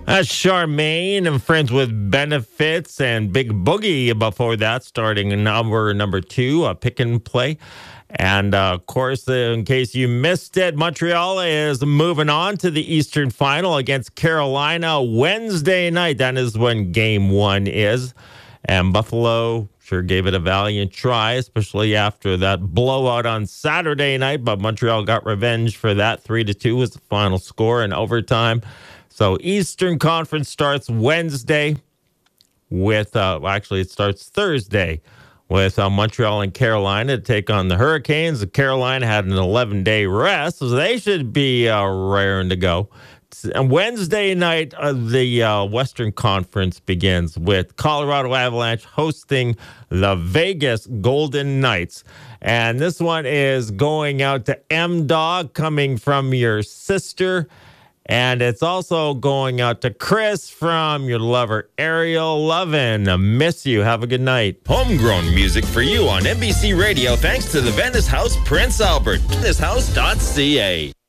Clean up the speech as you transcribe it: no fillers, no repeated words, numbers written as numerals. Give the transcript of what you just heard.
Charmaine and Friends with Benefits and Big Boogie before that, starting in number 2, Pick and Play. And, of course, in case you missed it, Montreal is moving on to the Eastern Final against Carolina Wednesday night. That is when Game 1 is. And Buffalo sure gave it a valiant try, especially after that blowout on Saturday night. But Montreal got revenge for that. 3-2 was the final score in overtime. So Eastern Conference starts Wednesday with, actually it starts Thursday with Montreal and Carolina to take on the Hurricanes. Carolina had an 11-day rest, so they should be raring to go. And Wednesday night, the Western Conference begins with Colorado Avalanche hosting the Vegas Golden Knights. And this one is going out to M-Dog, coming from your sister. And it's also going out to Chris from your lover, Ariel Lovin. Miss you. Have a good night. Homegrown music for you on NBC Radio, thanks to the Venice House Prince Albert. VeniceHouse.ca.